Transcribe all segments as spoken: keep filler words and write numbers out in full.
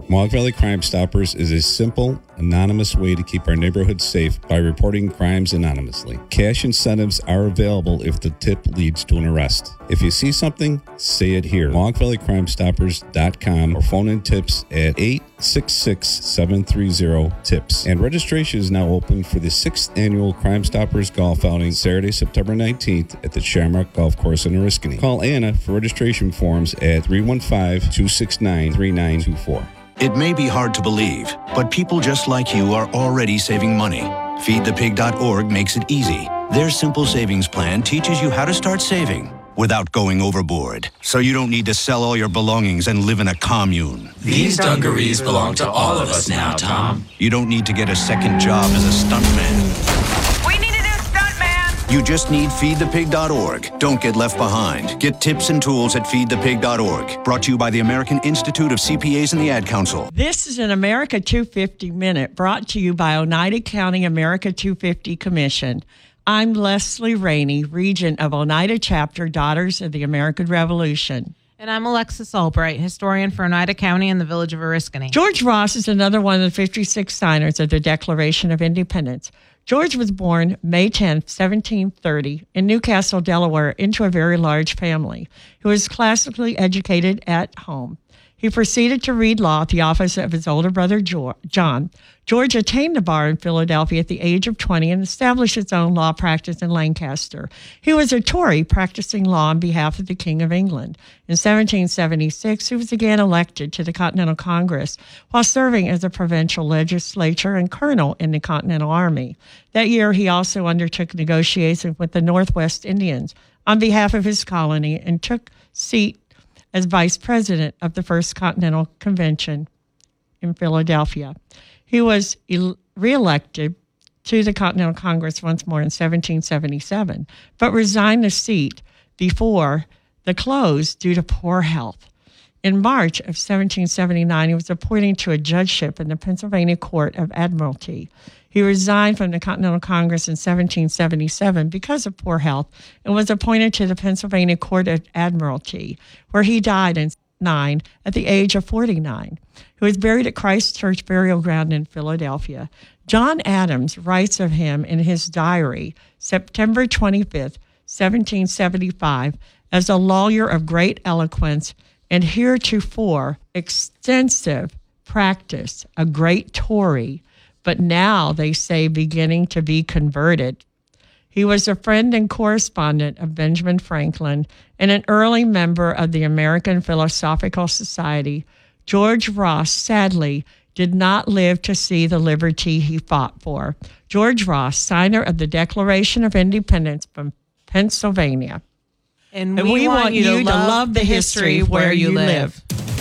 Mohawk Valley Crime Stoppers is a simple, anonymous way to keep our neighborhood safe by reporting crimes anonymously. Cash incentives are available if the tip leads to an arrest. If you see something, say it here. Mohawk Valley Crime Stoppers dot com or phone in tips at eight six six, seven three zero, TIPS. And registration is now open for the sixth annual Crime Stoppers Golf Outing, Saturday, September nineteenth at the Shamrock Golf Course in Oriskany. Call Anna for registration forms at three one five, two six nine, three nine two four. It may be hard to believe, but people just like you are already saving money. feed the pig dot org makes it easy. Their simple savings plan teaches you how to start saving without going overboard, so you don't need to sell all your belongings and live in a commune. These dungarees belong to all of us now, Tom. You don't need to get a second job as a stuntman. We need a new stuntman! You just need feed the pig dot org. Don't get left behind. Get tips and tools at feed the pig dot org. Brought to you by the American Institute of C P As and the Ad Council. This is an America two fifty Minute brought to you by Oneida County America two fifty Commission. I'm Leslie Rainey, Regent of Oneida Chapter, Daughters of the American Revolution. And I'm Alexis Albright, historian for Oneida County and the Village of Oriskany. George Ross is another one of the fifty-six signers of the Declaration of Independence. George was born May tenth, seventeen thirty, in Newcastle, Delaware, into a very large family. He was classically educated at home. He proceeded to read law at the office of his older brother, John. George attained the bar in Philadelphia at the age of twenty and established his own law practice in Lancaster. He was a Tory practicing law on behalf of the King of England. In seventeen seventy-six, he was again elected to the Continental Congress while serving as a provincial legislature and colonel in the Continental Army. That year, he also undertook negotiations with the Northwest Indians on behalf of his colony and took seat as vice president of the First Continental Convention in Philadelphia. He was el- reelected to the Continental Congress once more in seventeen seventy-seven, but resigned the seat before the close due to poor health. In March of seventeen seventy-nine, he was appointed to a judgeship in the Pennsylvania Court of Admiralty. He resigned from the Continental Congress in seventeen seventy-seven because of poor health and was appointed to the Pennsylvania Court of Admiralty, where he died in nine at the age of forty-nine. He was buried at Christ Church Burial Ground in Philadelphia. John Adams writes of him in his diary, September twenty-fifth, seventeen seventy-five, as a lawyer of great eloquence and heretofore extensive practice, a great Tory, but now, they say, beginning to be converted. He was a friend and correspondent of Benjamin Franklin and an early member of the American Philosophical Society. George Ross, sadly, did not live to see the liberty he fought for. George Ross, signer of the Declaration of Independence from Pennsylvania. And we, and we want, want you to, you to love, love the history of where you live.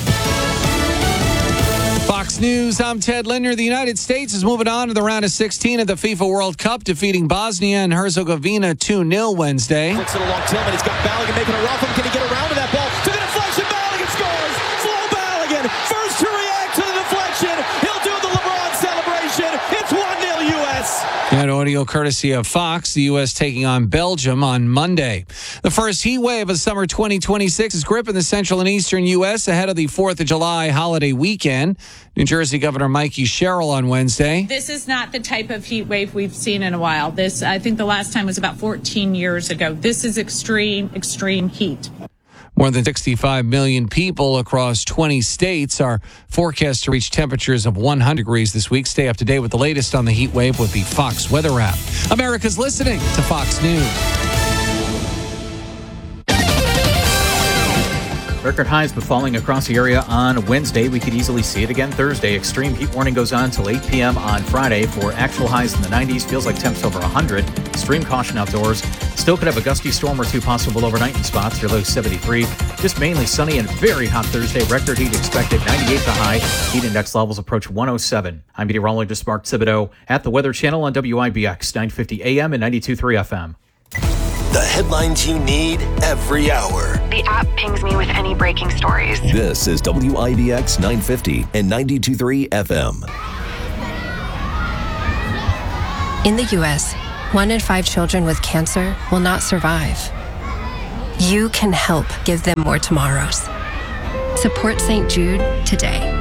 Fox News, I'm Ted Linder. The United States is moving on to the round of sixteen of the FIFA World Cup, defeating Bosnia and Herzegovina two nil Wednesday. Flicks it along Tillman. He's got Balogun making a run for him. Can he get around to that ball? To the deflection, Balogun scores! Flo Balogun, first to react to the deflection. He'll do the LeBron celebration. It's one nil U S. And audio courtesy of Fox, the U S taking on Belgium on Monday. The first heat wave of summer twenty twenty-six is gripping the central and eastern U S ahead of the fourth of July holiday weekend. New Jersey Governor Mikey Sherrill on Wednesday. This is not the type of heat wave we've seen in a while. This, I think the last time was about fourteen years ago. This is extreme, extreme heat. More than sixty-five million people across twenty states are forecast to reach temperatures of one hundred degrees this week. Stay up to date with the latest on the heat wave with the Fox Weather app. America's listening to Fox News. Record highs but falling across the area on Wednesday. We could easily see it again Thursday. Extreme heat warning goes on till eight p.m. on Friday for actual highs in the nineties. Feels like temps over one hundred. Extreme caution outdoors. Still could have a gusty storm or two possible overnight in spots. Your low seventy-three. Just mainly sunny and very hot Thursday. Record heat expected ninety-eight the high. Heat index levels approach one oh seven. I'm meteorologist Mark Thibodeau at the Weather Channel on W I B X nine fifty A M and ninety-two point three F M. The headlines you need every hour. The app pings me with any breaking stories. This is W I B X nine fifty and ninety-two point three F M. In the U S, one in five children with cancer will not survive. You can help give them more tomorrows. Support Saint Jude today.